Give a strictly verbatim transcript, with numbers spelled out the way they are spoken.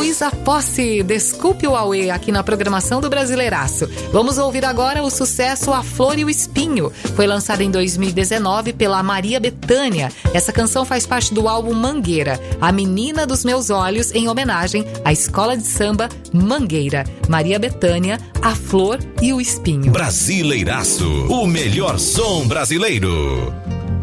Luísa Posse, Desculpe o Auê, aqui na programação do Brasileiraço. Vamos ouvir agora o sucesso A Flor e o Espinho. Foi lançado em dois mil e dezenove pela Maria Bethânia. Essa canção faz parte do álbum Mangueira, A Menina dos Meus Olhos, em homenagem à escola de samba Mangueira. Maria Bethânia, A Flor e o Espinho. Brasileiraço, o melhor som brasileiro.